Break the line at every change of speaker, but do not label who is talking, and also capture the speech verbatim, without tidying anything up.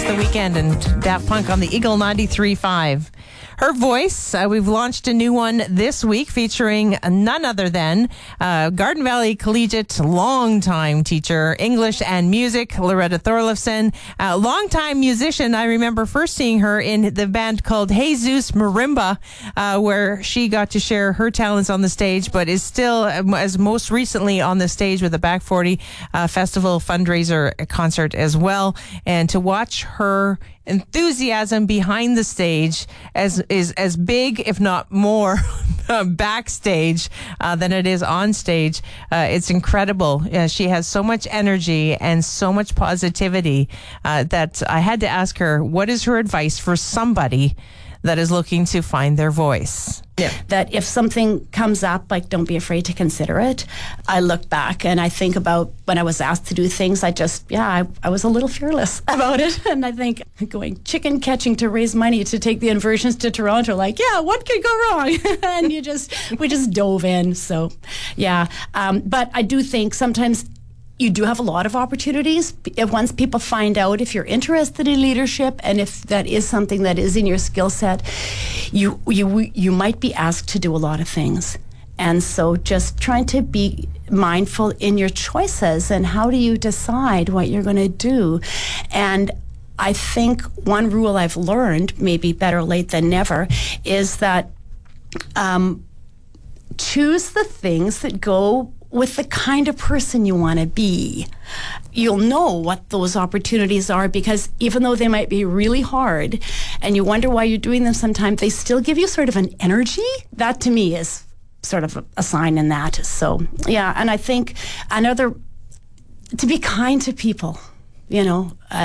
The Weeknd and Daft Punk on the Eagle ninety-three point five. Her voice, uh, we've launched a new one this week featuring none other than uh, Garden Valley Collegiate longtime teacher, English and music, Loretta Thorlifson. Uh, longtime musician, I remember first seeing her in the band called Jesus Marimba, uh, where she got to share her talents on the stage, but is still, um, as most recently, on the stage with the Back forty uh, Festival fundraiser concert as well. And to watch her enthusiasm behind the stage as is as big, if not more, backstage uh, than it is on stage. Uh, it's incredible. Uh, she has so much energy and so much positivity uh, that I had to ask her, what is her advice for somebody that is looking to find their voice?
Yeah. That if something comes up, like, don't be afraid to consider it. I look back and I think about when I was asked to do things, I just, yeah, I, I was a little fearless about it. And I think going chicken catching to raise money to take the inversions to Toronto, like, yeah, what could go wrong? And you just, we just dove in. So, yeah. Um, but I do think sometimes you do have a lot of opportunities. If once people find out if you're interested in leadership and if that is something that is in your skill set, you you you might be asked to do a lot of things. And so just trying to be mindful in your choices and how do you decide what you're going to do. And I think one rule I've learned, maybe better late than never, is that um, choose the things that go with the kind of person you want to be. You'll know what those opportunities are because even though they might be really hard and you wonder why you're doing them sometimes, they still give you sort of an energy. That to me is sort of a, a sign in that. So, yeah, and I think another, to be kind to people, you know, uh,